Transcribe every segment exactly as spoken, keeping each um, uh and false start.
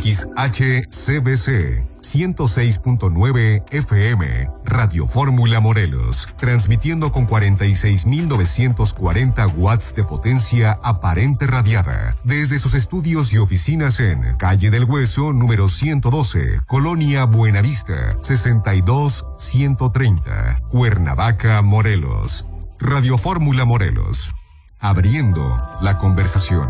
X H C B C ciento seis punto nueve F M, Radio Fórmula Morelos, transmitiendo con cuarenta y seis mil novecientos cuarenta watts de potencia aparente radiada, desde sus estudios y oficinas en Calle del Hueso, número ciento doce, Colonia Buenavista, sesenta y dos ciento treinta, Cuernavaca, Morelos. Radio Fórmula Morelos, abriendo la conversación.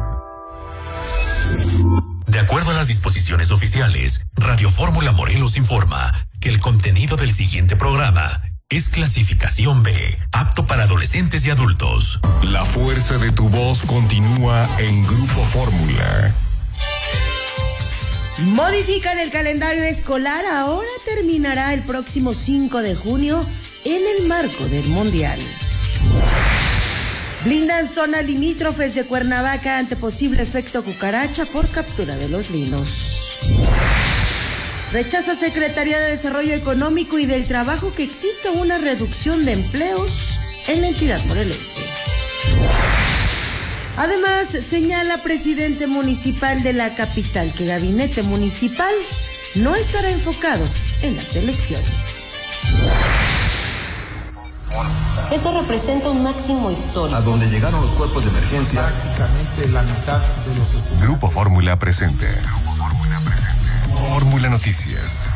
De acuerdo a las disposiciones oficiales, Radio Fórmula Morelos informa que el contenido del siguiente programa es clasificación B, apto para adolescentes y adultos. La fuerza de tu voz continúa en Grupo Fórmula. Modifican el calendario escolar, ahora terminará el próximo cinco de junio en el marco del Mundial. Blindan zonas limítrofes de Cuernavaca ante posible efecto cucaracha por captura de los linos. Rechaza Secretaría de Desarrollo Económico y del Trabajo que exista una reducción de empleos en la entidad morelense. Además, señala presidente municipal de la capital que gabinete municipal no estará enfocado en las elecciones. Esto representa un máximo histórico. A donde llegaron los cuerpos de emergencia. Prácticamente la mitad de los estudiantes. Grupo Fórmula presente. Grupo Fórmula presente. Fórmula Noticias.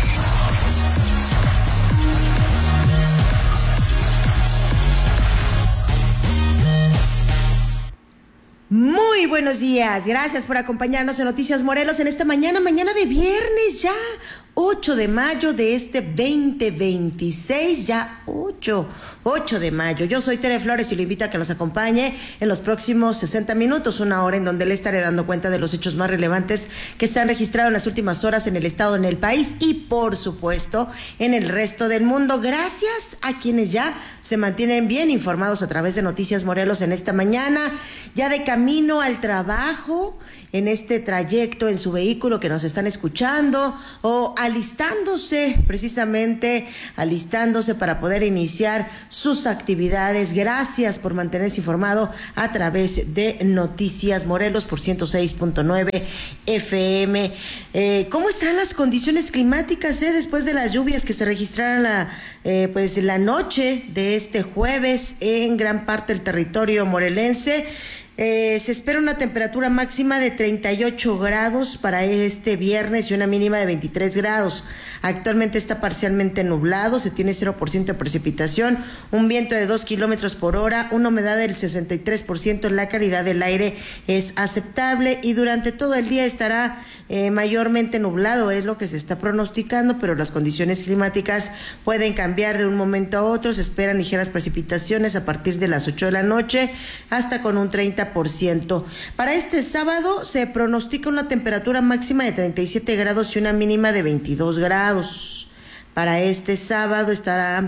Muy buenos días, gracias por acompañarnos en Noticias Morelos en esta mañana, mañana de viernes ya, ocho de mayo de este veinte veintiséis, ya ocho, ocho de mayo. Yo soy Tere Flores y lo invito a que nos acompañe en los próximos sesenta minutos, una hora en donde le estaré dando cuenta de los hechos más relevantes que se han registrado en las últimas horas en el estado, en el país y por supuesto en el resto del mundo. Gracias a quienes ya se mantienen bien informados a través de Noticias Morelos en esta mañana, ya de camino al trabajo, en este trayecto en su vehículo que nos están escuchando o alistándose, precisamente alistándose para poder iniciar sus actividades. Gracias por mantenerse informado a través de Noticias Morelos por ciento seis punto nueve F M. Eh, ¿Cómo están las condiciones climáticas eh, después de las lluvias que se registraron la, eh, pues, la noche de este jueves en gran parte del territorio morelense? Eh, se espera una temperatura máxima de treinta y ocho grados para este viernes y una mínima de veintitrés grados. Actualmente está parcialmente nublado, se tiene cero por ciento de precipitación, un viento de dos kilómetros por hora, una humedad del sesenta y tres por ciento, la calidad del aire es aceptable y durante todo el día estará eh, mayormente nublado, es lo que se está pronosticando, pero las condiciones climáticas pueden cambiar de un momento a otro. Se esperan ligeras precipitaciones a partir de las ocho de la noche hasta con un treinta por ciento. Para este sábado se pronostica una temperatura máxima de treinta y siete grados y una mínima de veintidós grados. Para este sábado estará,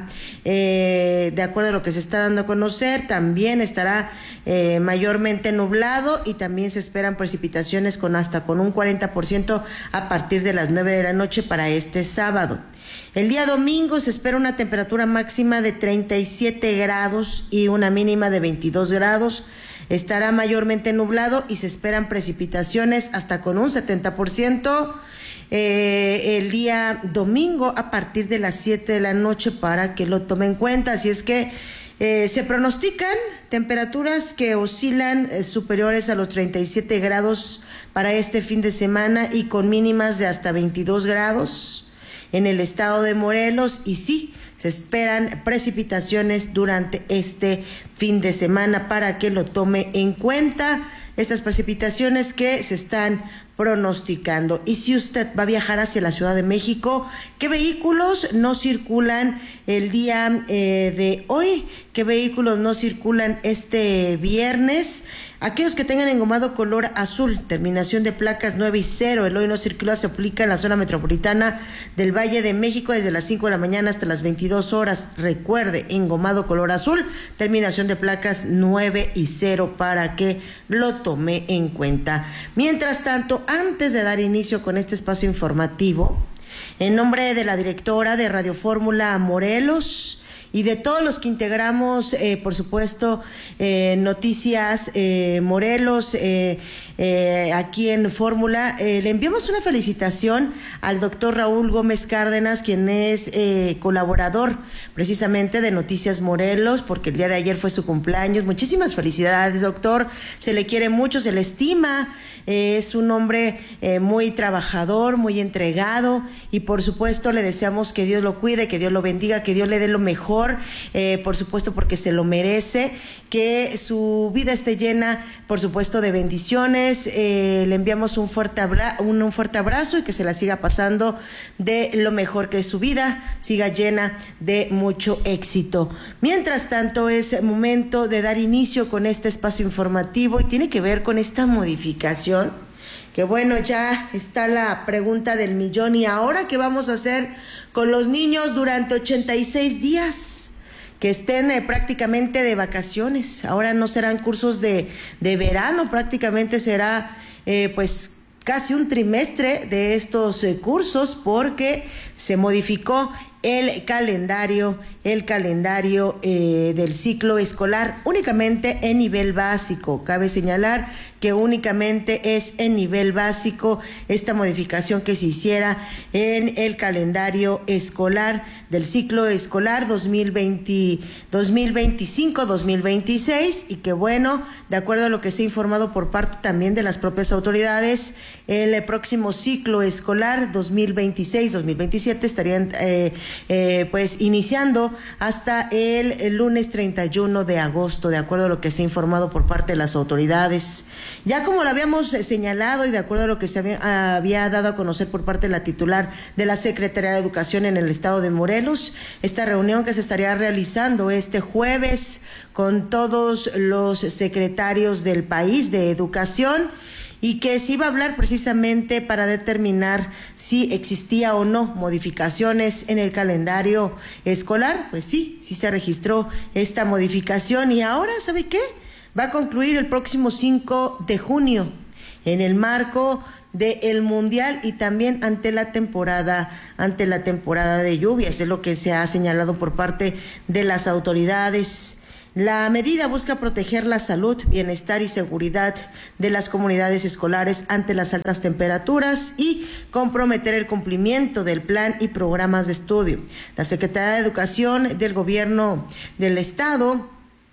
eh, de acuerdo a lo que se está dando a conocer, también estará eh, mayormente nublado y también se esperan precipitaciones con hasta con un cuarenta por ciento a partir de las nueve de la noche para este sábado. El día domingo se espera una temperatura máxima de treinta y siete grados y una mínima de veintidós grados. Estará mayormente nublado y se esperan precipitaciones hasta con un setenta por ciento. Eh, el día domingo a partir de las siete de la noche para que lo tomen en cuenta. Así es que eh, se pronostican temperaturas que oscilan eh, superiores a los treinta y siete grados para este fin de semana y con mínimas de hasta veintidós grados en el estado de Morelos. Y sí, se esperan precipitaciones durante este fin de semana para que lo tome en cuenta. Estas precipitaciones que se están pronosticando. Y si usted va a viajar hacia la Ciudad de México, ¿qué vehículos no circulan el día eh, de hoy? ¿Qué vehículos no circulan este viernes? Aquellos que tengan engomado color azul, terminación de placas nueve y cero, el hoy no circula, se aplica en la zona metropolitana del Valle de México desde las cinco de la mañana hasta las veintidós horas. Recuerde, engomado color azul, terminación de placas nueve y cero para que lo tome en cuenta. Mientras tanto, antes de dar inicio con este espacio informativo, en nombre de la directora de Radio Fórmula Morelos y de todos los que integramos, eh, por supuesto, eh, Noticias eh, Morelos, eh, eh, aquí en Fórmula. Eh, le enviamos una felicitación al doctor Raúl Gómez Cárdenas, quien es eh, colaborador precisamente de Noticias Morelos, porque el día de ayer fue su cumpleaños. Muchísimas felicidades, doctor. Se le quiere mucho, se le estima. Eh, es un hombre eh, muy trabajador, muy entregado, y por supuesto le deseamos que Dios lo cuide, que Dios lo bendiga, que Dios le dé lo mejor, eh, por supuesto porque se lo merece, que su vida esté llena, por supuesto, de bendiciones. Eh, le enviamos un fuerte, abra- un, un fuerte abrazo y que se la siga pasando de lo mejor, que su vida siga llena de mucho éxito. Mientras tanto, es momento de dar inicio con este espacio informativo y tiene que ver con esta modificación. Que bueno, ya está la pregunta del millón. ¿Y ahora qué vamos a hacer con los niños durante ochenta y seis días? Que estén eh, prácticamente de vacaciones. Ahora no serán cursos de, de verano, prácticamente será eh, pues casi un trimestre de estos eh, cursos, porque se modificó el calendario, el calendario eh, del ciclo escolar únicamente en nivel básico. Cabe señalar que únicamente es en nivel básico esta modificación que se hiciera en el calendario escolar del ciclo escolar dos mil veinte, dos mil veinticinco dos mil veintiséis, y que bueno, de acuerdo a lo que se ha informado por parte también de las propias autoridades, el próximo ciclo escolar dos mil veintiséis dos mil veintisiete estarían eh, eh, pues iniciando hasta el, el lunes treinta y uno de agosto, de acuerdo a lo que se ha informado por parte de las autoridades. Ya como lo habíamos señalado y de acuerdo a lo que se había, había dado a conocer por parte de la titular de la Secretaría de Educación en el estado de Morelos, esta reunión que se estaría realizando este jueves con todos los secretarios del país de educación, y que se iba a hablar precisamente para determinar si existía o no modificaciones en el calendario escolar. Pues sí, sí se registró esta modificación, y ahora, ¿sabe qué? Va a concluir el próximo cinco de junio en el marco del Mundial y también ante la temporada, ante la temporada de lluvias, es lo que se ha señalado por parte de las autoridades. La medida busca proteger la salud, bienestar y seguridad de las comunidades escolares ante las altas temperaturas y comprometer el cumplimiento del plan y programas de estudio. La Secretaría de Educación del Gobierno del Estado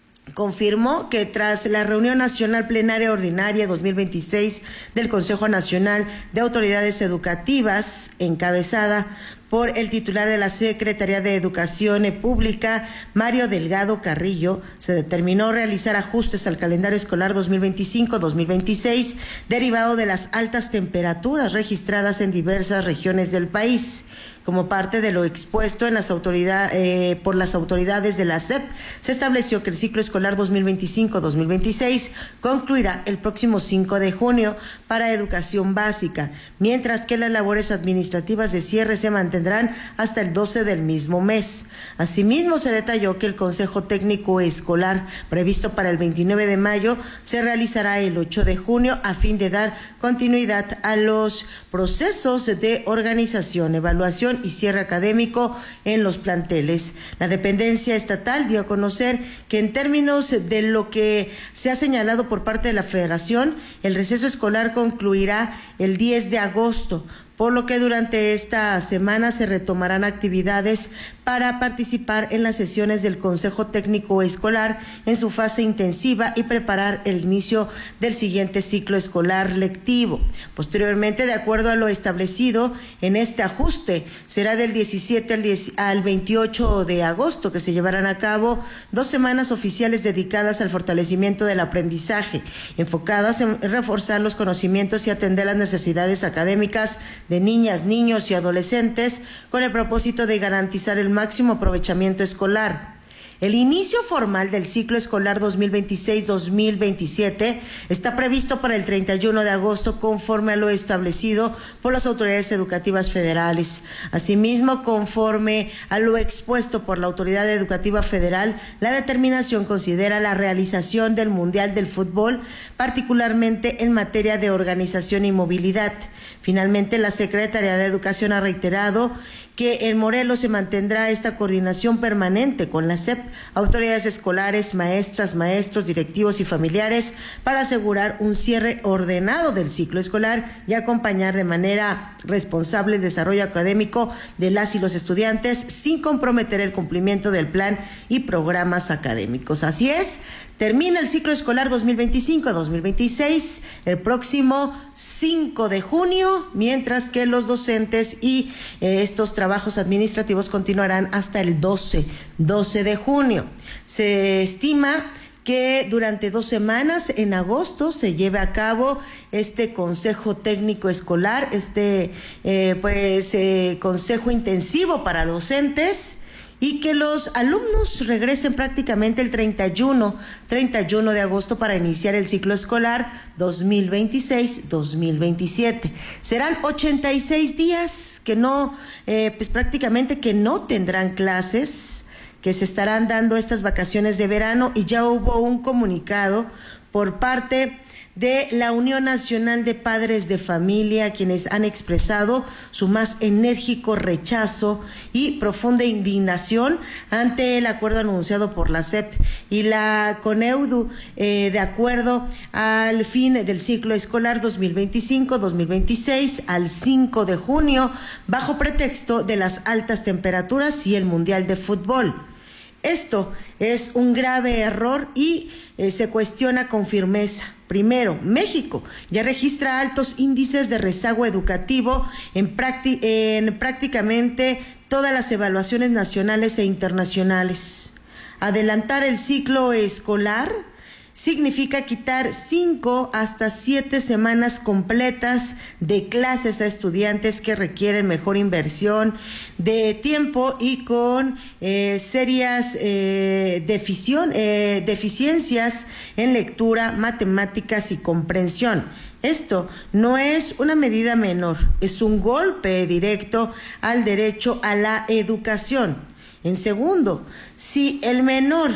confirmó que tras la reunión nacional plenaria ordinaria dos mil veintiséis del Consejo Nacional de Autoridades Educativas, encabezada por el titular de la Secretaría de Educación Pública, Mario Delgado Carrillo, se determinó realizar ajustes al calendario escolar dos mil veinticinco dos mil veintiséis derivado de las altas temperaturas registradas en diversas regiones del país. Como parte de lo expuesto en las autoridades, eh, por las autoridades de la S E P, se estableció que el ciclo escolar dos mil veinticinco dos mil veintiséis concluirá el próximo cinco de junio para educación básica, mientras que las labores administrativas de cierre se mantendrán hasta el doce del mismo mes. Asimismo, se detalló que el Consejo Técnico Escolar, previsto para el veintinueve de mayo, se realizará el ocho de junio a fin de dar continuidad a los procesos de organización, evaluación y cierre académico en los planteles. La dependencia estatal dio a conocer que en términos de lo que se ha señalado por parte de la Federación, el receso escolar concluirá el diez de agosto, por lo que durante esta semana se retomarán actividades para participar en las sesiones del Consejo Técnico Escolar en su fase intensiva y preparar el inicio del siguiente ciclo escolar lectivo. Posteriormente, de acuerdo a lo establecido en este ajuste, será del diecisiete al veintiocho de agosto que se llevarán a cabo dos semanas oficiales dedicadas al fortalecimiento del aprendizaje, enfocadas en reforzar los conocimientos y atender las necesidades académicas de niñas, niños y adolescentes con el propósito de garantizar el máximo aprovechamiento escolar. El inicio formal del ciclo escolar dos mil veintiséis dos mil veintisiete está previsto para el treinta y uno de agosto conforme a lo establecido por las autoridades educativas federales. Asimismo, conforme a lo expuesto por la Autoridad Educativa Federal, la determinación considera la realización del Mundial del Fútbol, particularmente en materia de organización y movilidad. Finalmente, la Secretaría de Educación ha reiterado que en Morelos se mantendrá esta coordinación permanente con la S E P autoridades escolares, maestras, maestros, directivos y familiares para asegurar un cierre ordenado del ciclo escolar y acompañar de manera responsable el desarrollo académico de las y los estudiantes sin comprometer el cumplimiento del plan y programas académicos. Así es, termina el ciclo escolar dos mil veinticinco a dos mil veintiséis el próximo cinco de junio, mientras que los docentes y eh, estos trabajos administrativos continuarán hasta el doce de junio. Se estima que durante dos semanas en agosto se lleve a cabo este consejo técnico escolar, este eh, pues eh, consejo intensivo para docentes, y que los alumnos regresen prácticamente el treinta y uno de agosto para iniciar el ciclo escolar dos mil veintiséis dos mil veintisiete. Serán ochenta y seis días que no, eh, pues prácticamente que no tendrán clases, que se estarán dando estas vacaciones de verano, y ya hubo un comunicado por parte de la Unión Nacional de Padres de Familia, quienes han expresado su más enérgico rechazo y profunda indignación ante el acuerdo anunciado por la S E P y la CONEUDU eh, de acuerdo al fin del ciclo escolar dos mil veinticinco dos mil veintiséis al cinco de junio, bajo pretexto de las altas temperaturas y el Mundial de Fútbol. Esto es un grave error y eh, se cuestiona con firmeza. Primero, México ya registra altos índices de rezago educativo en, prácti- en prácticamente todas las evaluaciones nacionales e internacionales. Adelantar el ciclo escolar significa quitar cinco hasta siete semanas completas de clases a estudiantes que requieren mejor inversión de tiempo y con eh, serias eh, deficion, eh, deficiencias en lectura, matemáticas y comprensión. Esto no es una medida menor, es un golpe directo al derecho a la educación. En segundo, si el menor,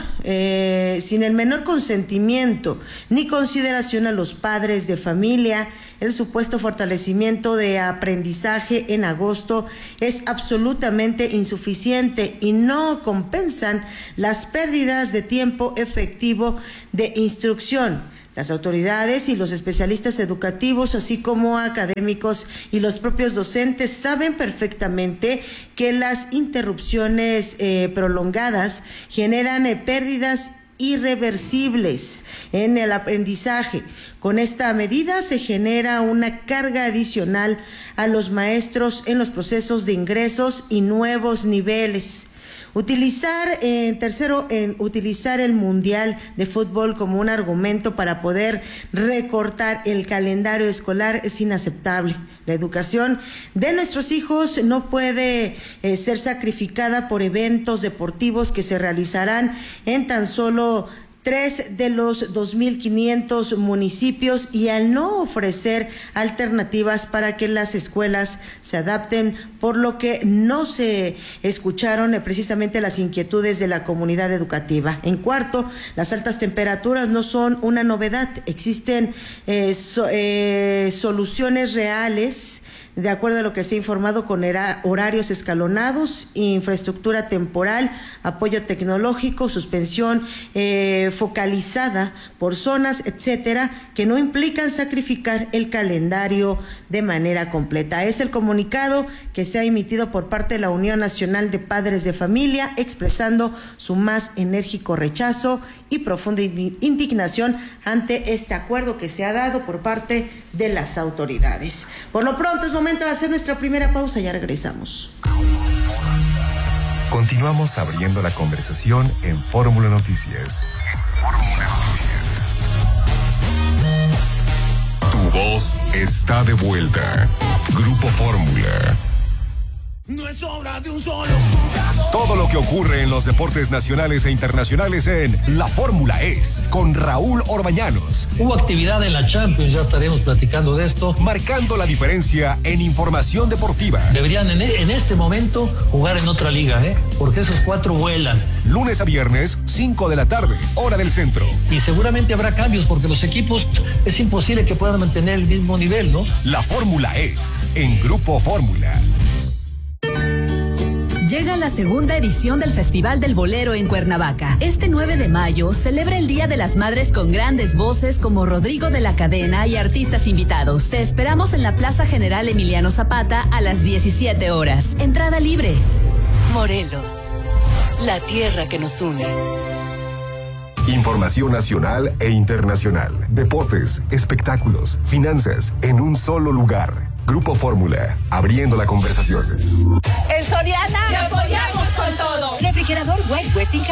eh, sin el menor consentimiento ni consideración a los padres de familia, el supuesto fortalecimiento de aprendizaje en agosto es absolutamente insuficiente y no compensan las pérdidas de tiempo efectivo de instrucción. Las autoridades y los especialistas educativos, así como académicos y los propios docentes, saben perfectamente que las interrupciones eh, prolongadas generan eh, pérdidas irreversibles en el aprendizaje. Con esta medida se genera una carga adicional a los maestros en los procesos de ingresos y nuevos niveles. Utilizar, en eh, tercero, en utilizar el Mundial de Fútbol como un argumento para poder recortar el calendario escolar es inaceptable. La educación de nuestros hijos no puede eh, ser sacrificada por eventos deportivos que se realizarán en tan solo tres de los dos mil quinientos municipios y al no ofrecer alternativas para que las escuelas se adapten, por lo que no se escucharon precisamente las inquietudes de la comunidad educativa. En cuarto, las altas temperaturas no son una novedad, existen eh, so, eh, soluciones reales de acuerdo a lo que se ha informado, con horarios escalonados, infraestructura temporal, apoyo tecnológico, suspensión eh, focalizada por zonas, etcétera, que no implican sacrificar el calendario de manera completa. Es el comunicado que se ha emitido por parte de la Unión Nacional de Padres de Familia, expresando su más enérgico rechazo y profunda indignación ante este acuerdo que se ha dado por parte de las autoridades. Por lo pronto es momento de hacer nuestra primera pausa, ya regresamos. Continuamos abriendo la conversación en Fórmula Noticias. Tu voz está de vuelta. Grupo Fórmula. No es obra de un solo jugador. Todo lo que ocurre en los deportes nacionales e internacionales en La Fórmula es con Raúl Orbañanos. Hubo actividad en la Champions, ya estaremos platicando de esto. Marcando la diferencia en información deportiva. Deberían en, en este momento jugar en otra liga, ¿eh? Porque esos cuatro vuelan. Lunes a viernes, cinco de la tarde, hora del centro. Y seguramente habrá cambios porque los equipos es imposible que puedan mantener el mismo nivel, ¿no? La Fórmula es en Grupo Fórmula. Llega la segunda edición del Festival del Bolero en Cuernavaca. Este nueve de mayo celebra el Día de las Madres con grandes voces como Rodrigo de la Cadena y artistas invitados. Te esperamos en la Plaza General Emiliano Zapata a las diecisiete horas. Entrada libre. Morelos, la tierra que nos une. Información nacional e internacional. Deportes, espectáculos, finanzas, en un solo lugar. Grupo Fórmula, abriendo la conversación. En Soriana te apoyamos con todo. Refrigerador White Westinghouse